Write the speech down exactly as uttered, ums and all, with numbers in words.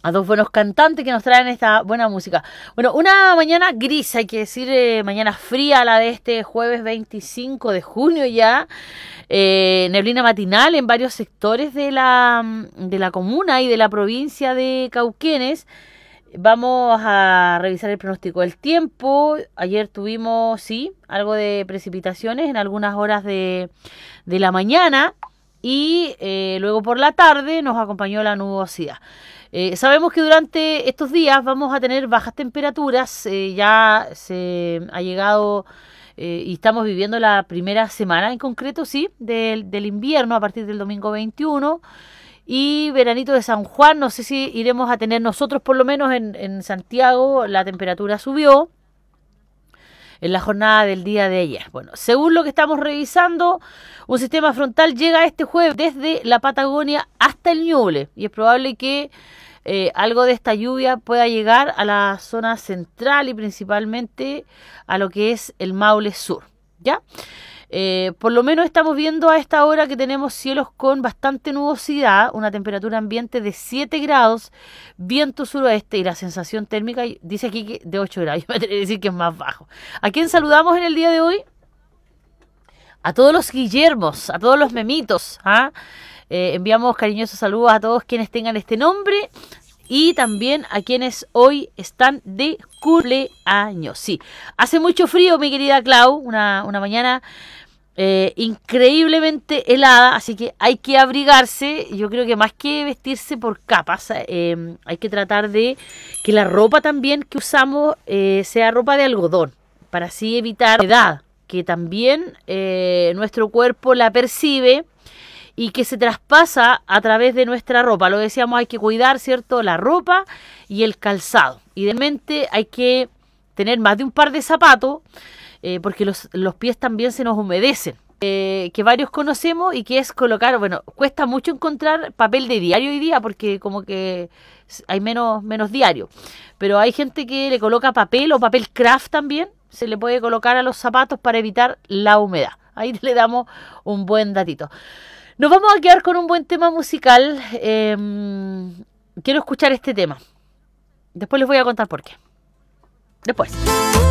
a dos buenos cantantes que nos traen esta buena música. Bueno, una mañana gris, hay que decir, eh, mañana fría, la de este jueves veinticinco de junio ya. Eh, neblina matinal en varios sectores de la, de la comuna y de la provincia de Cauquenes. Vamos a revisar el pronóstico del tiempo. Ayer tuvimos, sí, algo de precipitaciones en algunas horas de, de la mañana y eh, luego por la tarde nos acompañó la nubosidad. Eh, sabemos que durante estos días vamos a tener bajas temperaturas, eh, ya se ha llegado eh, y estamos viviendo la primera semana en concreto, sí, del, del invierno a partir del domingo veintiuno. Y veranito de San Juan, no sé si iremos a tener nosotros, por lo menos en, en Santiago, la temperatura subió en la jornada del día de ayer. Bueno, según lo que estamos revisando, un sistema frontal llega este jueves desde la Patagonia hasta el Ñuble y es probable que eh, algo de esta lluvia pueda llegar a la zona central y principalmente a lo que es el Maule Sur, ¿ya? Eh, por lo menos estamos viendo a esta hora que tenemos cielos con bastante nubosidad, una temperatura ambiente de siete grados, viento suroeste y la sensación térmica dice aquí que de ocho grados. Yo me atrevería a decir que es más bajo. ¿A quién saludamos en el día de hoy? A todos los Guillermos, a todos los Memitos. ¿ah? Eh, enviamos cariñosos saludos a todos quienes tengan este nombre y también a quienes hoy están de cumpleaños. Sí, hace mucho frío, mi querida Clau, una, una mañana Eh, increíblemente helada, así que hay que abrigarse. Yo creo que más que vestirse por capas, eh, hay que tratar de que la ropa también que usamos eh, sea ropa de algodón, para así evitar la humedad, que también eh, nuestro cuerpo la percibe y que se traspasa a través de nuestra ropa. Lo decíamos, hay que cuidar, ¿cierto?, la ropa y el calzado. Idealmente hay que tener más de un par de zapatos, Eh, porque los, los pies también se nos humedecen, eh, que varios conocemos y que es colocar, bueno, cuesta mucho encontrar papel de diario hoy día porque como que hay menos, menos diario, pero hay gente que le coloca papel o papel craft también, se le puede colocar a los zapatos para evitar la humedad. Ahí le damos un buen datito. Nos vamos a quedar con un buen tema musical. Eh, quiero escuchar este tema. Después les voy a contar por qué. Después.